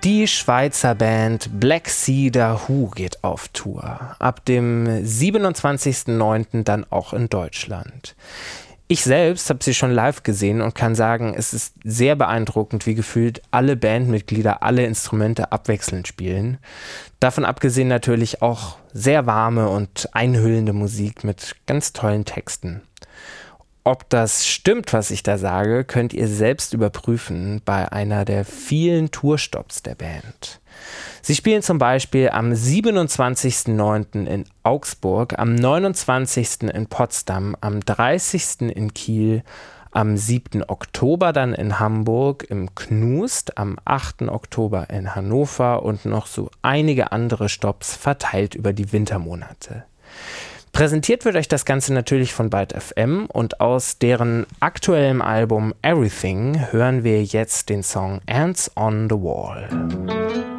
Die Schweizer Band Black Sea Who geht auf Tour. Ab dem 27.09. dann auch in Deutschland. Ich selbst habe sie schon live gesehen und kann sagen, es ist sehr beeindruckend, wie gefühlt alle Bandmitglieder alle Instrumente abwechselnd spielen. Davon abgesehen natürlich auch sehr warme und einhüllende Musik mit ganz tollen Texten. Ob das stimmt, was ich da sage, könnt ihr selbst überprüfen bei einer der vielen Tourstops der Band. Sie spielen zum Beispiel am 27.09. in Augsburg, am 29. in Potsdam, am 30. in Kiel, am 7. Oktober dann in Hamburg im Knust, am 8. Oktober in Hannover und noch so einige andere Stops verteilt über die Wintermonate. Präsentiert wird euch das Ganze natürlich von Byte FM und aus deren aktuellem Album Everything hören wir jetzt den Song Ants on the Wall.